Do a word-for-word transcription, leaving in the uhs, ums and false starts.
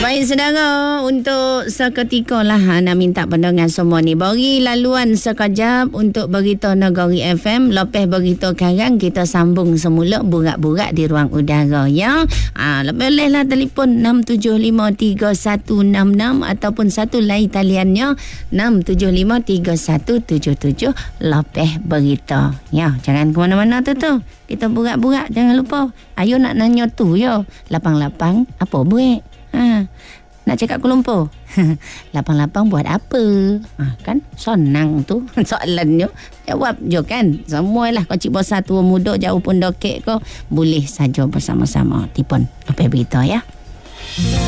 Baik saudara, untuk seketika lah ha, nak minta pendengar semua ni beri laluan sekejap untuk berita Negeri F M. Lepas berita karang kita sambung semula burak-burak di ruang udara ya. Ha, bolehlah telefon enam tujuh lima tiga satu enam enam ataupun satu lain taliannya enam tujuh lima tiga satu tujuh tujuh lepas berita. Ya, jangan ke mana-mana tu tu. Kita burak-burak jangan lupa. Ayo nak nanya tu ya. Lapang-lapang apa buat? Ha, nak cakap Kuala Lumpur. Lapang-lapang buat apa? Ha, kan senang tu soalannya. Jawab je kan. Semualah kecil besar tua muda jauh pun dokek kau boleh saja bersama-sama. Tipun lepas berita ya.